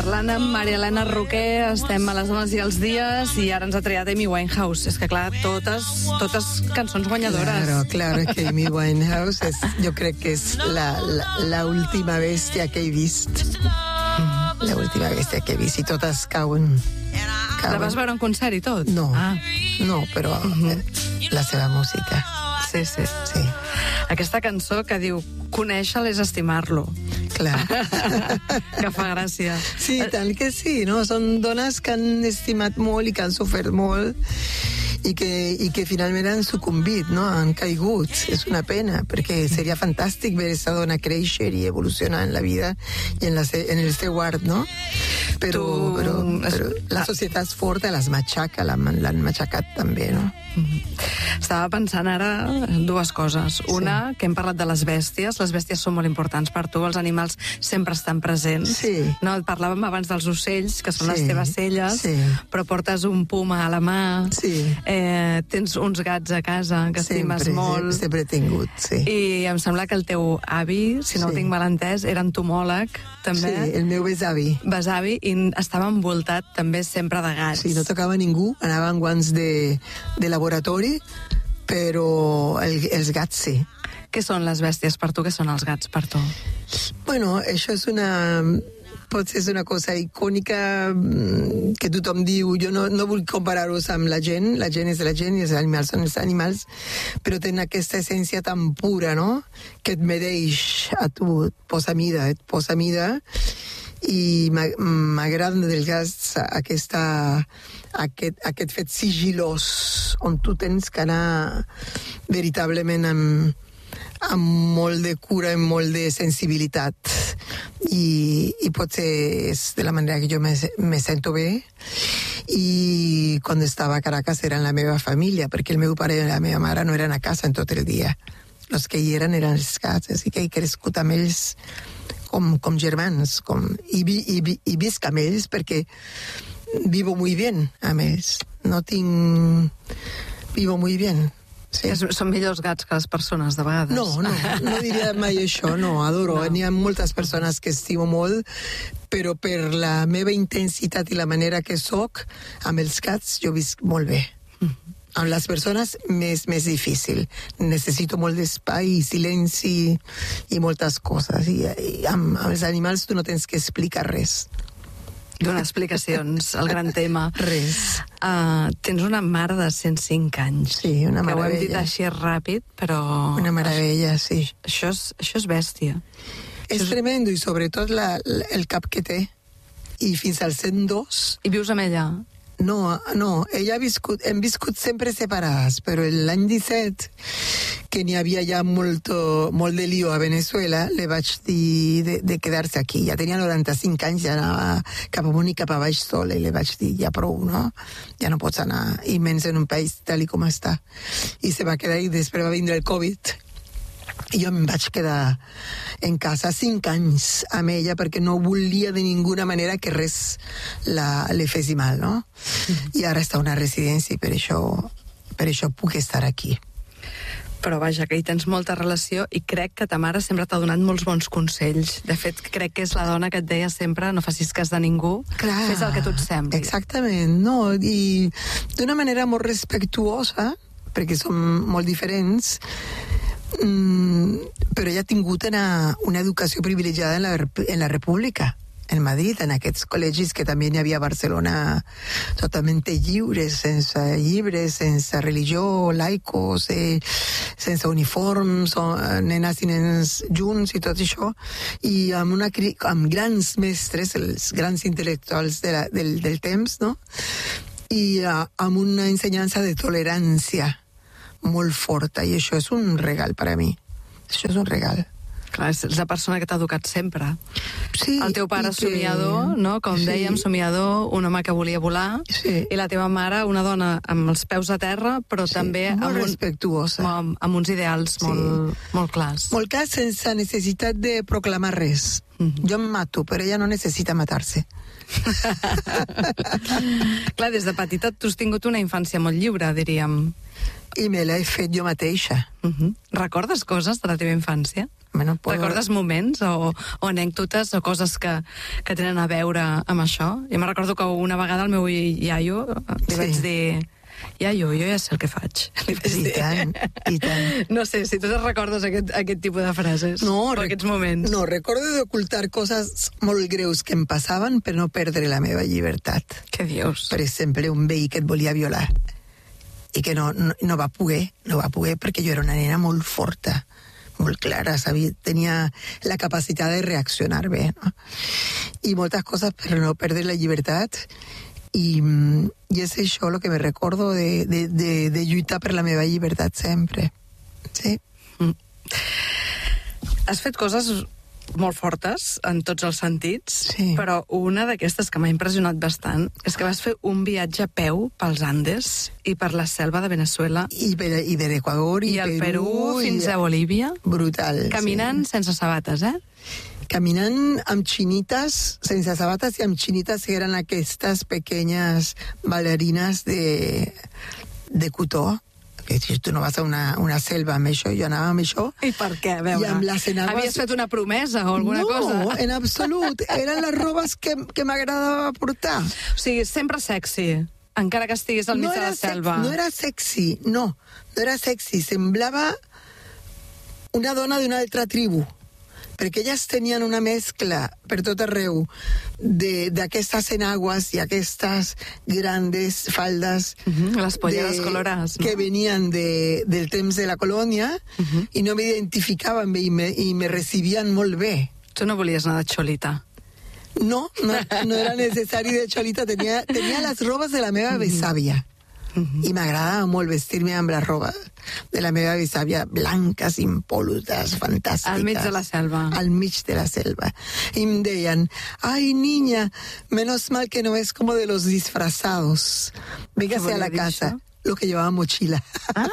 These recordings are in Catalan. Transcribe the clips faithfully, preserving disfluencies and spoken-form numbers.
Parlant amb Maria Elena Roquer, estem a les dones i els dies, i ara ens ha triat Amy Winehouse. És que, clar, totes, totes cançons guanyadores. Claro, claro, que Amy Winehouse es, yo creo que es la, la, la última bestia que he vist. La última bestia que he vist, i totes cauen. cauen. La vas veure en concert i tot? No, ah. no, però uh -huh. la seva música. Sí, sí. Sí. Aquesta cançó que diu conèixer-lo és estimar-lo. Clar. Que fa gràcia. Sí, tant que sí, no? Són dones que han estimat molt i que han sofert molt i que, i que finalment han sucumbit, no? Han caigut. És una pena, perquè seria fantàstic veure aquesta dona créixer i evolucionar en la vida i en, la, en el seu art, no? Però, tu... però, però la societat és forta, les matxaca, l'han matxacat també, no? Estava pensant ara dues coses. Una, sí. que hem parlat de les bèsties. Les bèsties són molt importants per tu, els animals sempre estan presents. Sí. No, et parlàvem abans dels ocells, que són sí. les teves celles, sí. però portes un puma a la mà, sí. eh, tens uns gats a casa que sempre, estimes molt. Sempre he tingut, sí. I em sembla que el teu avi, si no sí. ho tinc mal entès, era entomòleg, també. Sí, el meu besavi. Besavi, i estava envoltat també sempre de gats. Sí, no tocava ningú, anava amb guants de, de laboratori, però el, els gats sí. Què són les bèsties per tu? Què són els gats per tu? Bueno, això és una... potser és una cosa icònica que tothom diu. Jo no, no vull comparar-los amb la gent. La gent és la gent i els animals són els animals, però tenen aquesta essència tan pura, no?, que et mereix a tu, et posa mida, et posa mida. I m'agrada dels gats aquesta, aquest, aquest fet sigilós on tu tens que anar veritablement amb, amb molt de cura i molt de sensibilitat, i, i potser és de la manera que jo me, me sento bé. I quan estava a Caracas eren la meva família, perquè el meu pare i la meva mare no eren a casa en tot el dia. Els que hi eren eren els gats, així que he crescut amb ells com, com germans, com, i, i, i visc amb ells perquè vivo muy bien amb ells. No tinc... Vivo muy bien. Sí. Són millors gats que les persones, de vegades. No, no, no diria mai això, no, adoro. No. N'hi ha moltes persones que estimo molt, però per la meva intensitat i la manera que soc, amb els gats jo visc molt bé. Mm. Amb les persones més, més difícil. Necessito molt d'espai, silenci i moltes coses. I, i amb, amb els animals tu no tens que explicar res. Donar explicacions, el gran tema. Res. Uh, tens una mare de cent cinc anys. Sí, una meravella. Que ho hem dit així ràpid, però... Una meravella, sí. Això és, això és bèstia. És això tremendo, i sobretot la, el cap que té. I fins als cent dos... I vius amb ella? No, no, ella ha viscut, hem viscut sempre separades, però l'any disset, que n'hi havia ja molt, molt de lío a Venezuela, le vaig dir de, de quedar-se aquí. Ja tenia noranta-cinc anys, ja anava cap amunt i cap a baix sola, i le vaig dir, ja prou, no? Ja no pots anar, i menys en un país tal com està. I se va quedar, i després va vindre el Covid, i jo em vaig quedar en casa cinc anys amb ella perquè no volia de ninguna manera que res la, li fes mal, no? Mm-hmm. I ara està a una residència i per això, per això puc estar aquí. Però vaja, que hi tens molta relació, i crec que ta mare sempre t'ha donat molts bons consells. De fet, crec que és la dona que et deia sempre no facis cas de ningú, clar, fes el que tu et sembli. Exactament, no? I d'una manera molt respectuosa, perquè som molt diferents, Mm, però ella ha tingut una, una educació privilegiada en la, en la República, en Madrid, en aquests col·legis que també n'hi havia a Barcelona, totalment lliures, sense llibres, sense religió, laicos, eh, sense uniforms, o, nenes i nens junts i tot això, i amb, una, amb grans mestres, els grans intel·lectuals de la, del, del temps, no? I uh, amb una ensenyança de tolerància molt forta, i això és un regal per a mi. Això és un regal. Clar, és la persona que t'ha educat sempre. Sí, el teu pare que... somiador, no? Com sí. dèiem, somiador, un home que volia volar, sí. i la teva mare, una dona amb els peus a terra, però sí, també molt amb, respectuosa. Un, amb, amb uns ideals sí. molt, molt clars. Molt clars, sense necessitat de proclamar res. Mm-hmm. Jo em mato, però ella no necessita matar-se. Clar, des de petita tu has tingut una infància molt lliure, diríem. I me l'he fet jo mateixa. Uh-huh. Recordes coses de la teva infància? Bueno, puedo... Recordes moments o, o anècdotes o coses que, que tenen a veure amb això? Jo me recordo que una vegada el meu iaio li Sí. vaig dir... Iaio, jo ja sé el que faig. Li vaig I dir. tant, i tant. No sé, si tu te'n recordes aquest, aquest tipus de frases No, o rec- aquests moments. No, recordo d'ocultar coses molt greus que em passaven per no perdre la meva llibertat. Què dius? Per exemple, un veí que et volia violar i que no, no, no va poder, no va poder perquè jo era una nena molt forta, molt clara, sabia, tenia la capacitat de reaccionar bé, no? I moltes coses per no perdre la llibertat. I, i és això el que me recordo de, de, de, de lluitar per la meva llibertat sempre. Sí. Mm. Has fet coses molt fortes en tots els sentits, Sí. però una d'aquestes que m'ha impressionat bastant és que vas fer un viatge a peu pels Andes i per la selva de Venezuela I, per, i de l'Equador i, i el Perú, Perú fins i... a Bolívia, Brutal. caminant sense sabates, eh? Caminant amb xinites, sense sabates i amb xinites que eren aquestes pequeñas ballarines de, de cotó. Que si tu no vas a una, una selva amb això, jo anava amb això. I per què? A veure, I amb les enagues... havies fet una promesa o alguna no, cosa? No, en absolut. Eren les robes que, que m'agradava portar. O sigui, sempre sexy, encara que estiguis al mig de la sex- selva. no era sexy, no. No era sexy. Semblava una dona d'una altra tribu. Perquè elles tenien una mescla per tot arreu d'aquestes enagues i aquestes grandes faldes Uh-huh, les polleres colorades, no? que venien de, del temps de la colònia Uh-huh. i no m'identificava amb ell i me, i me recibien molt bé. Tu no volies anar de xolita. No, no, no era necessari de xolita, tenia, tenia les robes de la meva besàvia. I m'agradava molt vestir-me amb la roba de la meva besàvia, blanques, impolutas, fantàstiques. Al mig de la selva. Al mig de la selva. I em deien, ay, niña, menos mal que no es como de los disfrazados. Véngase a la volia dir casa. això? Lo que llevaba mochila. Ah!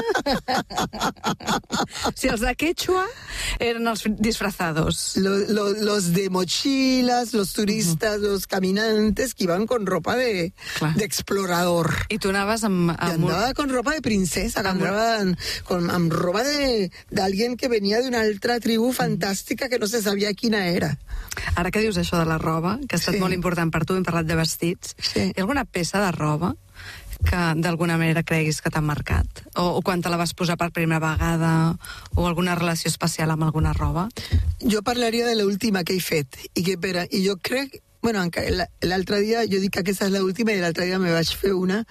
Si els de Quechua eren els disfrazados. Lo, lo, los de mochilas, los turistas, uh-huh. los caminantes que iban con ropa de, Clar. de explorador. I tu anaves amb... Yo amb un... andaba con ropa de princesa, Amb- andaba con, amb ropa de, de alguien que venía de una altra tribu fantàstica que no se sabia quina era. Ara que dius això de la roba, que ha estat Sí. molt important per tu, hem parlat de vestits, Sí. hi ha alguna peça de roba que d'alguna manera creguis que t'ha marcat? O, o quan te la vas posar per primera vegada? O alguna relació especial amb alguna roba? Jo parlaria de l'última que he fet. I, que, per, i jo crec... Bueno, encara la- l'altre dia, jo dic que aquesta és l'última i l'altre dia me vaig fer una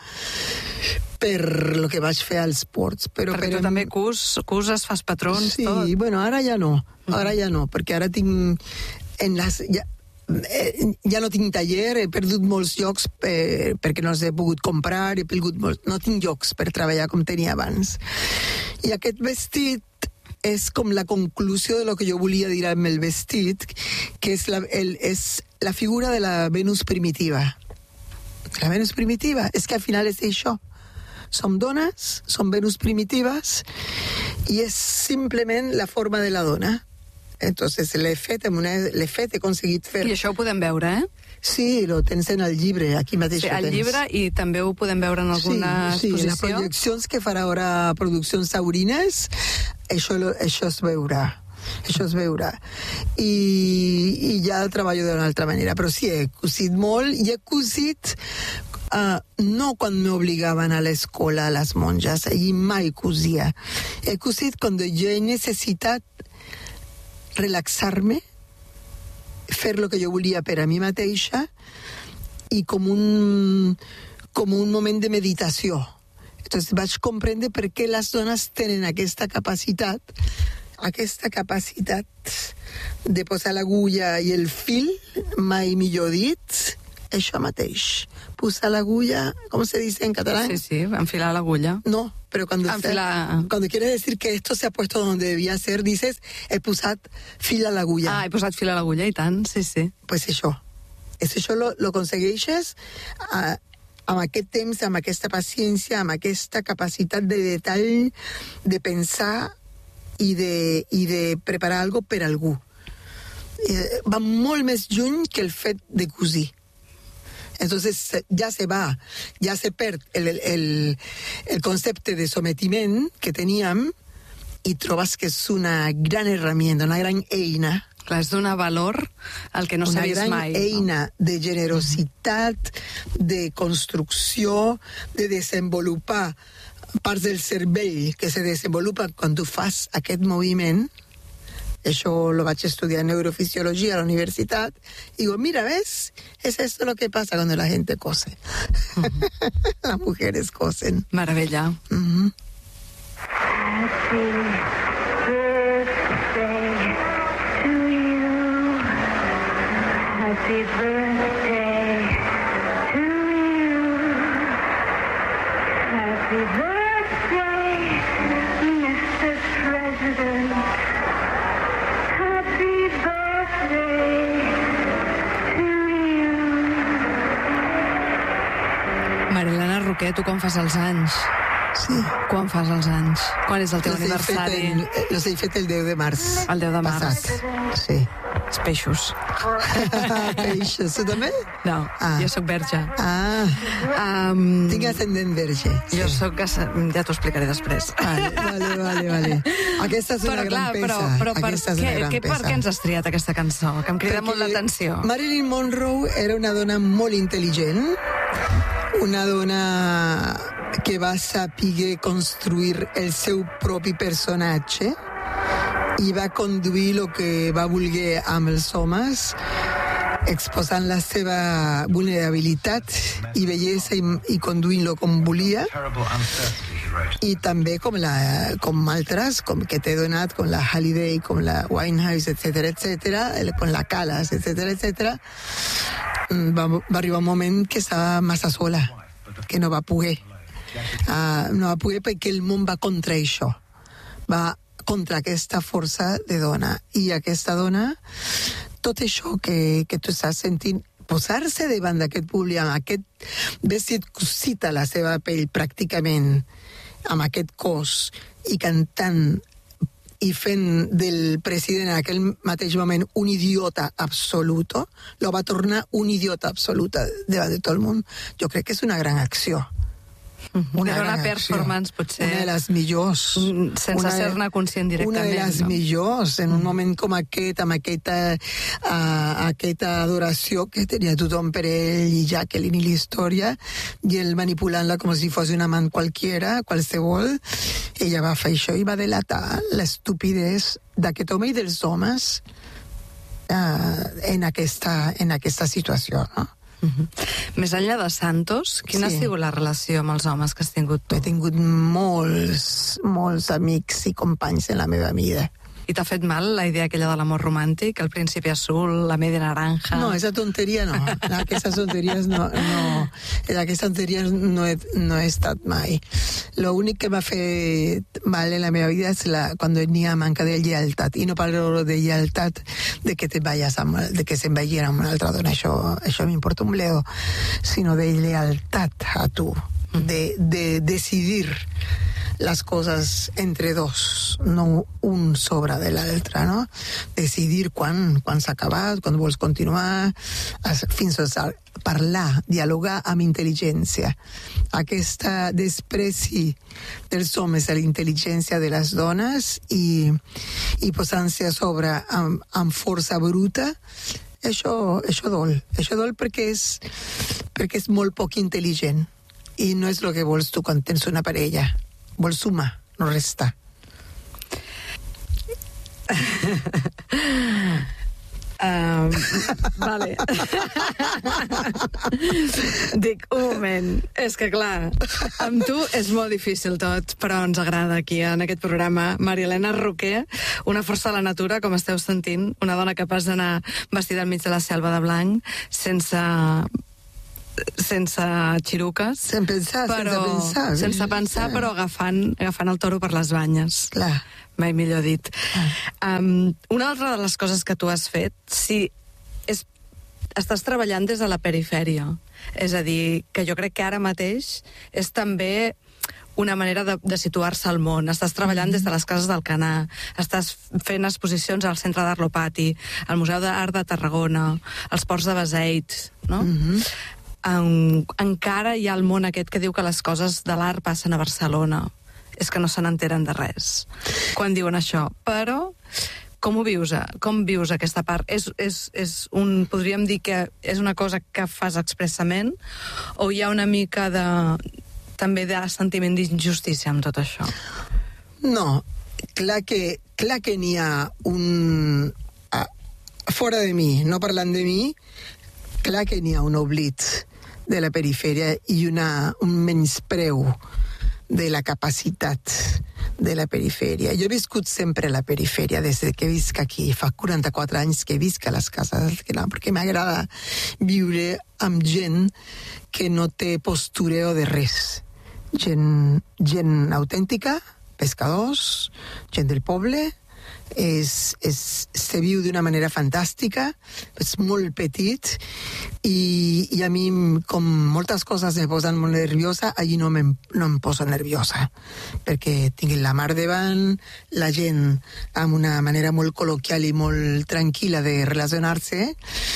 per lo que vaig fer als ports. Però Perquè per tu també cus, cuses, fas patrons, Sí, tot. bueno, ara ja no. Ara ja no, perquè ara tinc... En les, ja, eh, ja no tinc taller, he perdut molts llocs per, perquè no els he pogut comprar, he perdut molt, no tinc llocs per treballar com tenia abans. I aquest vestit és com la conclusió de lo que jo volia dir amb el vestit, que és la, el, és la figura de la Venus primitiva. La Venus primitiva, és que al final és això. Som dones, som Venus primitives, i és simplement la forma de la dona. Entonces l'he fet, amb una, l'he fet, he aconseguit fer... I això ho podem veure, eh? Sí, lo tens en el llibre, aquí mateix Sí, ho al tens. llibre, i també ho podem veure en alguna sí, sí, les exposició. projeccions que farà ara Produccions Taurines, això, lo- això es veurà. Això es veurà. I, i ja el treballo d'una altra manera. Però sí, he cosit molt, i he cosit uh, no quan m'obligaven a l'escola, a les monges, i mai cosia. He cosit quan jo he necessitat relaxar-me, fer lo que jo volia per a mi mateixa i com un, com un moment de meditació. Entonces vaig comprendre per què les dones tenen aquesta capacitat, aquesta capacitat de posar l'agulla i el fil, mai millor dit, això mateix. Posar l'agulla, com se dice en català? Sí, sí, enfilar l'agulla. No, pero cuando, Enfilar. está, cuando quiere decir que esto se ha puesto donde debía ser, dices, he posat fil a l'agulla. Ah, he posat fil a l'agulla, i tant, sí, sí. Pues això. És això lo, lo aconsegueixes a, amb aquest temps, amb aquesta paciència, amb aquesta capacitat de detall, de pensar i de, i de preparar algo per algú. Eh, va molt més lluny que el fet de cosir. Entonces ya se va, ya se perd el, el, el concepte de sometiment que teníem i trobes que és una gran herramienta, una gran eina. Clar, és donar valor al que no s'ha vist mai. Una gran eina no? de generositat, de construcció, de desenvolupar parts del cervell que se desenvolupen quan tu fas aquest moviment. Això lo vaig estudiar en neurofisiologia a la universitat. Y digo, mira, ¿ves? Es esto lo que pasa cuando la gente cose. Uh-huh. Las mujeres cosen. Maravilla. Uh-huh. Happy birthday to you. Happy birthday to you. Happy birthday, Mister President. Happy birthday to you. Marilena Roquer, tu quan fas els anys? Sí. Quan fas els anys? Quan és el teu los aniversari? El, los he fet el deu de març. El deu de març. Passat. Sí. Els peixos. Peixos, tu també? No, ah. jo sóc verge. Ah, um, tinc ascendent verge. Sí. Jo sóc... Ja t'ho explicaré després. Vale, vale, vale, vale. Aquesta és una però, gran clar, peça. Però, però per, Aquesta és què, una gran què, per peça. què ens has triat aquesta cançó? Que em crida Perquè molt l'atenció. Marilyn Monroe era una dona molt intel·ligent, una dona que va saber construir el seu propi personatge i va conduir el que va voler amb els homes, exposant la seva vulnerabilitat i bellesa i, i conduint-lo com volia, i també com, la, com altres, com que t'he donat, com la Halliday, com la Winehouse, etcètera, etcètera, com la Callas, etcètera, etcètera, va, va arribar un moment que estava massa sola, que no va poder. Uh, no va poder perquè el món va contra això, va contra aquesta força de dona, i aquesta dona, tot això que, que tu estàs sentint, posar-se davant d'aquest públic amb aquest vestit cosit a la seva pell pràcticament, amb aquest cos, i cantant i fent del president en aquell mateix moment un idiota absoluto, lo va tornar un idiota absoluta davant de tot el món. Jo crec que és una gran acció. Una Era una performance, acció. Potser... Una de les millors. Sense ser-ne conscient directament. Una de les no? millors, en un moment com aquest, amb aquesta, uh, aquesta adoració que tenia tothom per ell i Jacqueline i la història, i ell manipulant-la com si fos un amant qualquiera, qualsevol, ella va fer això i va delatar l'estupidesa d'aquest home i dels homes uh, en, aquesta, en aquesta situació, no? Uh-huh. Més enllà de Santos, quina sí. ha sigut la relació amb els homes que has tingut tu? He tingut molts, molts amics i companys en la meva vida. I t'ha fet mal la idea aquella de l'amor romàntic, el príncipe azul, la media naranja? No, esa tonteria no. Aquestes tonteries no, no. Aquestes tonteries no he, no he estat mai. Lo únic que m'ha fet mal en la meva vida és la, quan n'hi ha manca de lleialtat. I no parlo de lleialtat de que te vayas amb, de que se'n vagi amb una altra dona. Això, això m'importa un bledo. Sinó de lleialtat a tu. De, de decidir las cosas entre dos, no un sobre de l'altre, no? Decidir quan, quan s'ha acabat, quan vols continuar, fins a parlar, dialogar amb intel·ligència. Aquesta despreci dels homes a la intel·ligència de les dones i, i posant-se a sobre amb, amb força bruta, això, això dol. Això dol perquè és, perquè és molt poc intel·ligent i no és el que vols tu quan tens una parella. Vols sumar, no restar. Um, vale. Dic, un moment, és que clar, amb tu és molt difícil tot, però ens agrada aquí en aquest programa. Marilena Roquer, una força de la natura, com esteu sentint, una dona capaç d'anar vestida enmig de la selva de blanc, sense... sense xiruques, sense pensar, però, sense pensar, sense pensar, però agafant, agafant el toro per les banyes. Clar. Mai millor dit. Ah. Um, una altra de les coses que tu has fet, si és, estàs treballant des de la perifèria, és a dir, que jo crec que ara mateix és també una manera de, de situar-se al món. Estàs treballant mm-hmm. des de les cases d'Alcanar, estàs fent exposicions al Centre d'Art Lopati, al Museu d'Art de Tarragona, als Ports de Beseit, no? Mm-hmm. En, encara hi ha el món aquest que diu que les coses de l'art passen a Barcelona. és que no se n'enteren de res quan diuen això. Però com ho vius? Com vius aquesta part? És, és, és un, podríem dir que és una cosa que fas expressament o hi ha una mica de, també de sentiment d'injustícia amb tot això? No, clar que, clar que n'hi ha un... A, fora de mi, no parlant de mi, clar que n'hi ha un oblit de la perifèria i una, un menyspreu de la capacitat de la perifèria. Jo he viscut sempre a la perifèria des que visc aquí. Fa quaranta-quatre anys que visc a les cases, perquè m'agrada viure amb gent que no té postureo de res. Gent, gent autèntica, pescadors, gent del poble, és, és, se viu d'una manera fantàstica, és molt petit i, i a mi, com moltes coses me posen molt nerviosa, allí no, me, no em poso nerviosa, perquè tinc la mar davant, la gent amb una manera molt col·loquial i molt tranquil·la de relacionar-se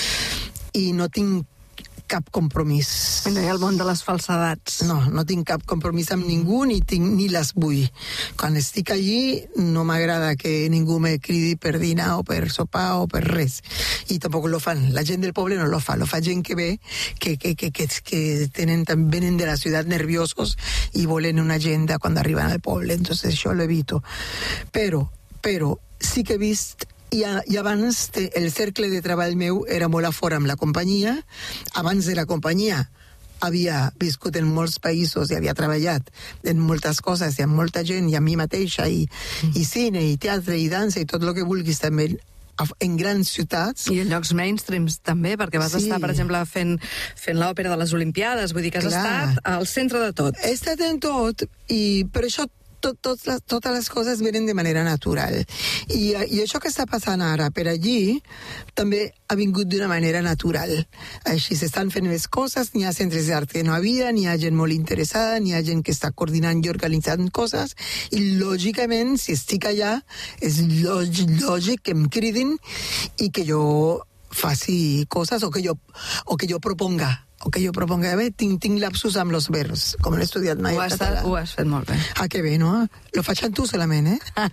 i no tinc cap compromís. No hi ha el món de les falsedats. No, no tinc cap compromís amb ningú, ni, tinc, ni les vull. Quan estic allí, no m'agrada que ningú me cridi per dinar o per sopar o per res. I tampoc lo fan. La gent del poble no lo fa. Lo fa gent que ve, que, que, que, que, que tenen, venen de la ciutat nerviosos i volen una agenda quan arriben al poble. Entonces això lo evito. Però, però, sí que he vist I, a, i abans te, el cercle de treball meu era molt a fora amb la companyia. Abans de la companyia havia viscut en molts països i havia treballat en moltes coses i amb molta gent i amb mi mateixa i, mm. i cine i teatre i dansa i tot el que vulguis també en grans ciutats. I en llocs mainstreams també, perquè vas sí. estar, per exemple, fent, fent l'òpera de les Olimpiades, vull dir que has Clar. estat al centre de tot. He estat en tot, i per això Tot, tot les, totes les coses venen de manera natural. I, I això que està passant ara per allí també ha vingut d'una manera natural. Així s'estan fent les coses, n'hi ha centres d'art que no havia, n'hi ha gent molt interessada, n'hi ha gent que està coordinant i organitzant coses, i lògicament, si estic allà, és lògic, lògic que em cridin i que jo faci coses o que jo, o que jo proponga. o que jo proponga, bé, tinc, tinc lapsus amb los verbs, com l'he estudiat mai en català. Ho has fet molt bé. Ah, que bé, no? Lo faig amb tu solament, eh?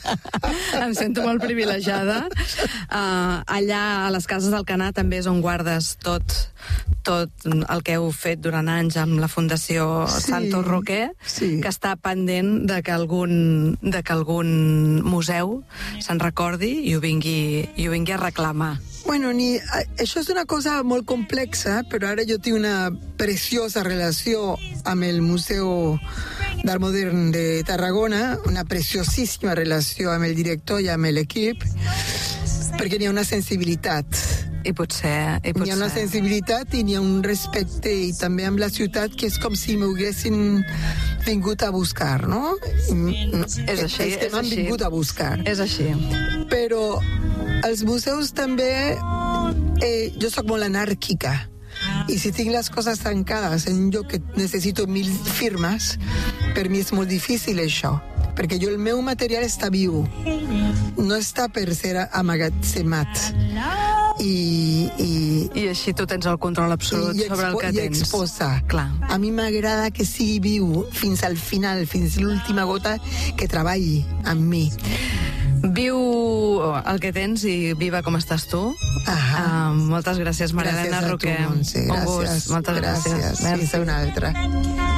Em sento molt privilegiada. Uh, allà, a les Cases d'Alcanar, també és on guardes tot, tot el que heu fet durant anys amb la Fundació sí, Santos Roquer, sí. que està pendent de que algun, de que algun museu se'n recordi i ho vingui, i ho vingui a reclamar. Bueno, ni, això és una cosa molt complexa, però ara jo tinc una preciosa relació amb el Museu d'Art Modern de Tarragona, una preciosíssima relació amb el director i amb l'equip, perquè n'hi ha una sensibilitat. I potser, i potser... N'hi ha una sensibilitat i n'hi ha un respecte, i també amb la ciutat, que és com si m'haguessin vingut a buscar, no? no és així, és que m'han vingut a buscar. És així. Però els museus també... Eh, jo sóc molt anàrquica. I si tinc les coses tancades en un lloc que necessito mil firmes, per mi és molt difícil això. Perquè jo, el meu material està viu. No està per ser amagatzemat. I, i, I així tu tens el control absolut i expo, sobre el que i tens. I exposar. Clar. A mi m'agrada que sigui viu fins al final, fins l'última gota, que treballi amb mi. Viu el que tens i viva com estàs tu. Uh, moltes gràcies, Maria Elena Roquer. Gràcies a tu, Montse. Gràcies. Un gust. Moltes gràcies. gràcies. Merci. Fins una altra.